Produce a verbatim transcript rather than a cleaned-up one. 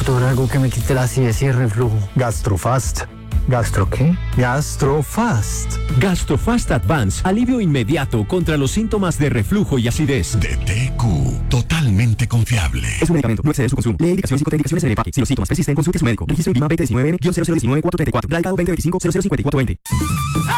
Doctor, algo que me quite la acidez y el reflujo. Gastrofast. ¿Gastro qué? Gastrofast. Gastrofast Advance, alivio inmediato contra los síntomas de reflujo y acidez. D T Q, totalmente confiable. Es un medicamento, no excede su consumo. Lee indicaciones y contraindicaciones en el empaque. Si los síntomas persisten, consulte a su médico. Registro INVIMA veinte diecinueve cero cero uno nueve cuatro tres cuatro. Radicado veinte veinticinco cero cero cincuenta y cuatro veinte.